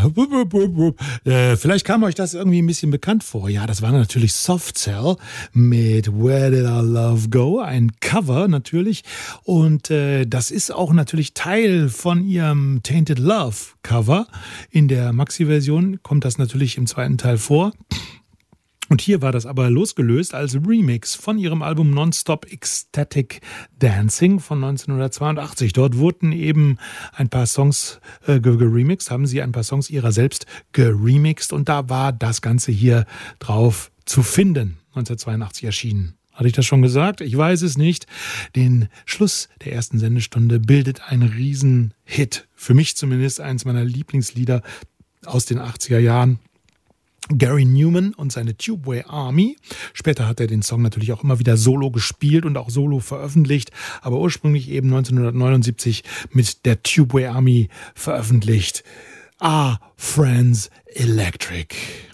Vielleicht kam euch das irgendwie ein bisschen bekannt vor. Ja, das war natürlich Soft Cell mit Where Did Our Love Go? Ein Cover natürlich. Und das ist auch natürlich Teil von ihrem Tainted Love Cover. In der Maxi-Version kommt das natürlich im zweiten Teil vor. Und hier war das aber losgelöst als Remix von ihrem Album Nonstop Ecstatic Dancing von 1982. Dort wurden eben ein paar Songs geremixed, haben sie ein paar Songs ihrer selbst geremixed und da war das Ganze hier drauf zu finden, 1982 erschienen. Hatte ich das schon gesagt? Ich weiß es nicht. Den Schluss der ersten Sendestunde bildet ein Riesenhit. Für mich zumindest eins meiner Lieblingslieder aus den 80er Jahren. Gary Numan und seine Tubeway Army. Später hat er den Song natürlich auch immer wieder solo gespielt und auch solo veröffentlicht, aber ursprünglich eben 1979 mit der Tubeway Army veröffentlicht. Are Friends Electric?